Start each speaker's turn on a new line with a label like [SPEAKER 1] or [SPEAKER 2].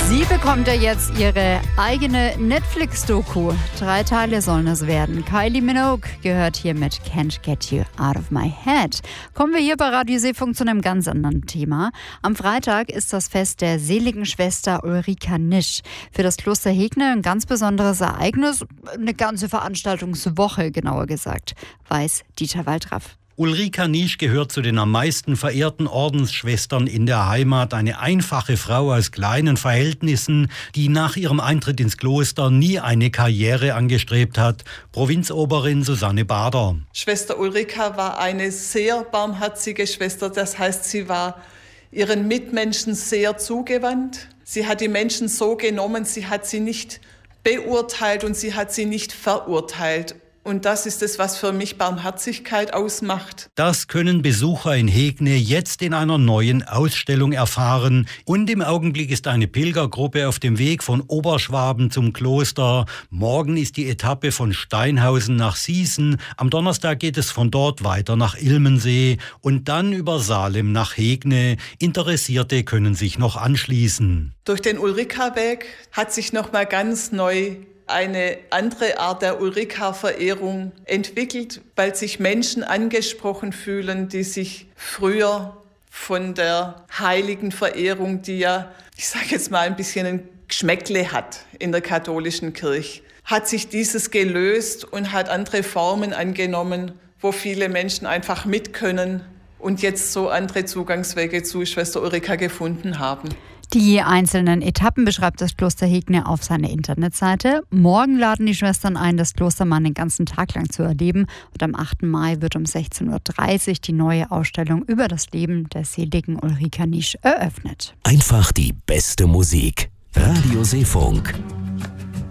[SPEAKER 1] Sie bekommt ja jetzt ihre eigene Netflix-Doku. 3 Teile sollen es werden. Kylie Minogue gehört hier mit Can't Get You Out of My Head. Kommen wir hier bei Radio Seefunk zu einem ganz anderen Thema. Am Freitag ist das Fest der seligen Schwester Ulrika Nisch. Für das Kloster Hegne ein ganz besonderes Ereignis, eine ganze Veranstaltungswoche genauer gesagt, weiß Dieter Waldraff.
[SPEAKER 2] Ulrika Nisch gehört zu den am meisten verehrten Ordensschwestern in der Heimat. Eine einfache Frau aus kleinen Verhältnissen, die nach ihrem Eintritt ins Kloster nie eine Karriere angestrebt hat. Provinzoberin Susanne Bader.
[SPEAKER 3] Schwester Ulrika war eine sehr barmherzige Schwester. Das heißt, sie war ihren Mitmenschen sehr zugewandt. Sie hat die Menschen so genommen, sie hat sie nicht beurteilt und sie hat sie nicht verurteilt. Und das ist es, was für mich Barmherzigkeit ausmacht.
[SPEAKER 2] Das können Besucher in Hegne jetzt in einer neuen Ausstellung erfahren. Und im Augenblick ist eine Pilgergruppe auf dem Weg von Oberschwaben zum Kloster. Morgen ist die Etappe von Steinhausen nach Sießen. Am Donnerstag geht es von dort weiter nach Ilmensee und dann über Salem nach Hegne. Interessierte können sich noch anschließen.
[SPEAKER 3] Durch den Ulrika-Weg hat sich noch mal ganz neu eine andere Art der Ulrika-Verehrung entwickelt, weil sich Menschen angesprochen fühlen, die sich früher von der heiligen Verehrung, die ja, ich sage jetzt mal, ein bisschen ein Geschmäckle hat in der katholischen Kirche, hat sich dieses gelöst und hat andere Formen angenommen, wo viele Menschen einfach mit können und jetzt so andere Zugangswege zu Schwester Ulrika gefunden haben.
[SPEAKER 1] Die einzelnen Etappen beschreibt das Kloster Hegne auf seiner Internetseite. Morgen laden die Schwestern ein, das Klostermann den ganzen Tag lang zu erleben. Und am 8. Mai wird um 16.30 Uhr die neue Ausstellung über das Leben der seligen Ulrika Nisch eröffnet.
[SPEAKER 4] Einfach die beste Musik. Radio Seefunk.